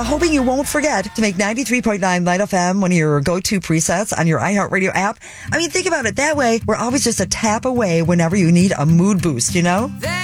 hoping you won't forget to make 93.9 Light FM one of your go-to presets on your iHeartRadio app. I mean, think about it that way. We're always just a tap away whenever you need a mood boost, you know?